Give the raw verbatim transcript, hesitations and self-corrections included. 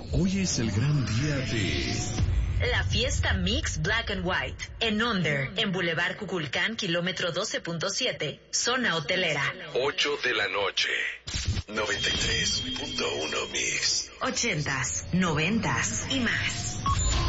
Hoy es el gran día de... La fiesta Mix Black and White en Onder, en Boulevard Cuculcán, kilómetro doce punto siete, zona hotelera. ocho de la noche. noventa y tres punto uno Mix. Ochentas, noventas y más.